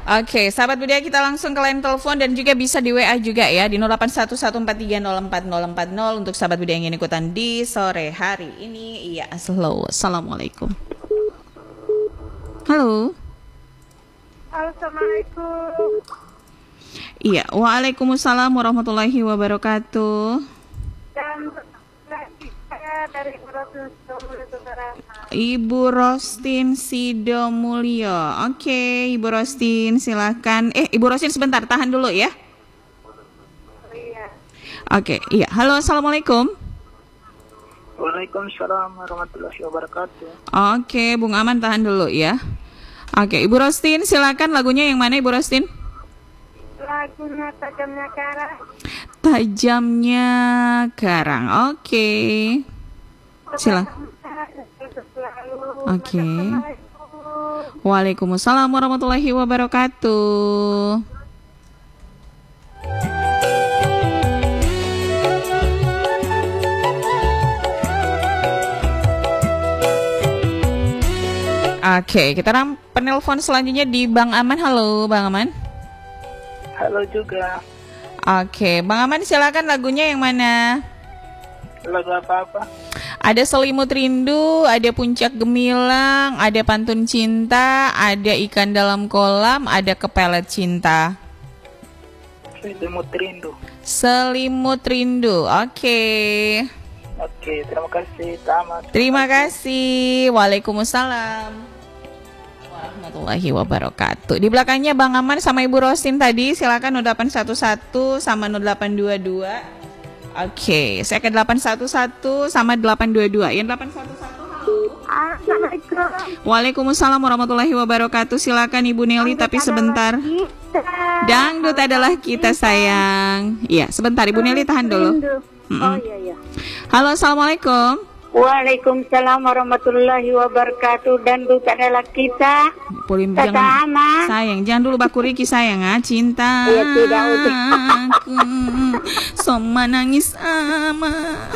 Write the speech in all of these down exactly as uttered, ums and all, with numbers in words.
Oke, sahabat budaya kita langsung ke line telepon dan juga bisa di W A juga ya di nol delapan satu satu empat tiga nol empat nol empat nol untuk sahabat budaya yang ingin ikutan di sore hari ini. Iya, slow. Assalamualaikum. Halo. Assalamualaikum. Iya, waalaikumsalam warahmatullahi wabarakatuh. Dan saya dari Ibu Rostin Sidomulyo. Oke, Ibu Rostin silakan. Eh, Ibu Rostin sebentar, tahan dulu ya. Iya. Oke, iya. Halo, assalamualaikum. Waalaikumsalam warahmatullahi wabarakatuh. Oke, Bung Aman tahan dulu ya. Oke, Ibu Rostin silakan lagunya yang mana Ibu Rostin? Lagunya Tajamnya Karang. Tajamnya Karang. Oke. Silakan. Oke. Waalaikumsalam warahmatullahi wabarakatuh. Oke, kita ram penelpon selanjutnya di Bang Aman. Halo, Bang Aman. Halo juga. Oke, Bang Aman silakan lagunya yang mana? Lagu apa-apa? Ada Selimut Rindu, ada Puncak Gemilang, ada Pantun Cinta, ada Ikan Dalam Kolam, ada Kepelet Cinta. Selimut Rindu. Selimut Rindu. Oke. Oke, terima kasih. Tamat. Terima kasih. Waalaikumsalam warahmatullahi wabarakatuh. Di belakangnya Bang Aman sama Ibu Rosin tadi, silakan nol delapan satu satu sama nol delapan dua dua. Oke, saya ke delapan satu satu sama delapan dua dua. Yang delapan satu satu, halo. Assalamualaikum. Waalaikumsalam warahmatullahi wabarakatuh. Silakan Ibu Nelly, tapi sebentar. Dangdut adalah kita sayang. Iya, sebentar Ibu Nelly, tahan dulu. Oh iya iya. Halo, assalamualaikum. Waalaikumsalam warahmatullahi wabarakatuh. Dan itu adalah kita. Polim, Kata jangan, Ama. sayang, jangan dulu baku Riki sayang, ah. Cinta Iya, tidak, udah. aku Soma nangis ama.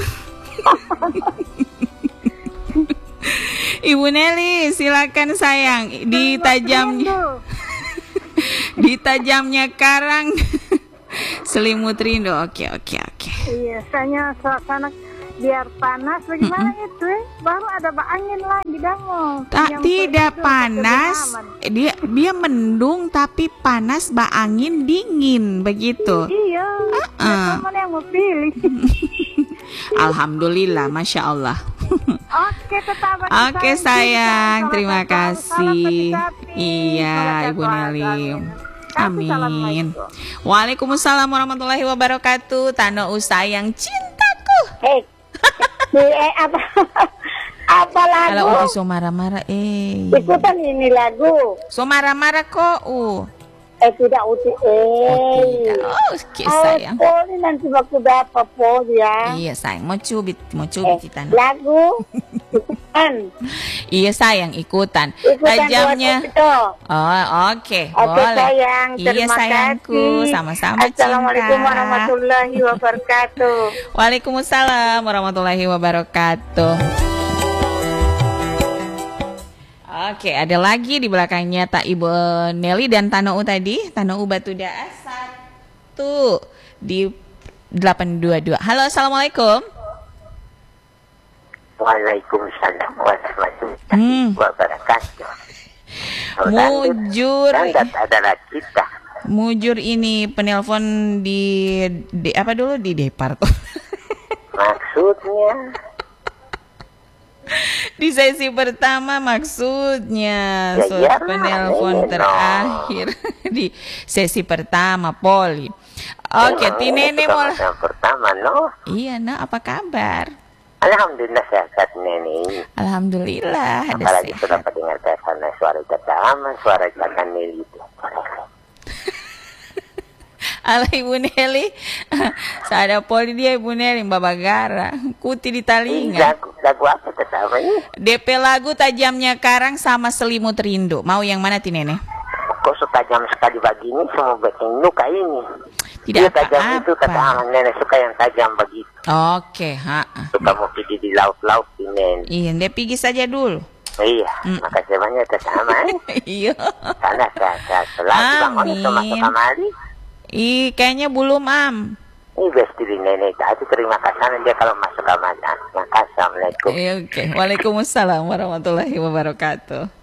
Ibu Nelly, silakan sayang. Di tajamnya Di tajamnya karang Selimut Rindu. Oke, oke, oke. Iya, soalnya suasana biar panas bagaimana itu eh? Baru ada angin lagi dango. Tak, tidak panas, dia dia mendung tapi panas, ba angin dingin begitu. Iya. Uh-uh. Mana yang mau pilih? Alhamdulillah, masya Allah. Oke, tetap. Oke sayang, terima kasih. Iya, Ibu Nelly. Amin. Waalaikumsalam warahmatullahi wabarakatuh. Tano usayang cintaku. Hei, eh, apa apa lagu? Kalau uti so marah-marah, eh. Ikutan ini lagu. So marah-marah kok, uh. Eh tidak uti, eh. Oh, tidak. Oh, oke sayang. Oh, ini nanti waktu dapat po ya. Iya sayang, mau cubit, mau cubit Eh, Tano. lagu. Ikutan. Iya sayang, ikutan. Ikutan Tajamnya. buat itu. Oh, oke, Oke boleh. sayang, Iya terima sayangku, kasih. sama-sama Assalamualaikum cinta. warahmatullahi wabarakatuh. Waalaikumsalam warahmatullahi wabarakatuh. Oke, ada lagi di belakangnya Tak Ibu Nelly dan Tanou tadi. Tanou Batu Daas satu di delapan dua dua. Halo, assalamualaikum. Waalaikumsalam warahmatullahi Hmm. wabarakatuh. Mujur. Dangdut adalah kita. Mujur ini penelpon di, di apa dulu di Depart. Maksudnya Di sesi pertama maksudnya Ya, surat iyalah, penelpon iya, terakhir di sesi pertama Poli. Oke, memang Tinene ini mau. yang pertama, no? Iya, nah apa kabar? Alhamdulillah sehat Neni. Alhamdulillah ada Apalagi sehat. sudah mendengar sana suara kata aman, suara kata Nelly itu. Ala Ibu Nelly, saya Poli dia Ibu Nelly Babagara, kuti di talinga. Lagu, lagu apa tetamanya? D P lagu Tajamnya Karang sama Selimut Rindu. Mau yang mana Tinene? Kok so tajam sekali begini, semua bikin luka ini. Tidak Dia tajam apa-apa. itu kata aman, nenek suka yang tajam begitu. Oke, ha. Suka mau pergi di laut-laut di Nelly. Iya, dia pergi saja dulu. Iya, Mm. makasih banyak atas sama. Iya. Sana sehat-sehat selalu bangun itu Amin. masuk kamari. Ih, kayaknya belum, Am. Ini besti di nenek tadi terima kasih dia kalau masuk kamari. Terima kasih, Assalamualaikum. Eh, Oke, Waalaikumsalam warahmatullahi wabarakatuh.